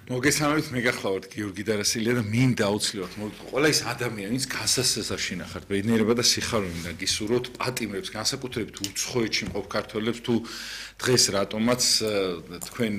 მოგესალმებით, მე გახლავართ გიორგი დარასილია და მინდა აუცილებლად მოვიტყვი ყველა ის ადამიანი, ვინც განსასწრებას შინახავთ, ბედნიერება და სიხარული და გისურვოთ პატიმრებს, განსაკუთრებით უცხოეთში მყოფ ქართველებს თუ დღეს რატომაც თქვენ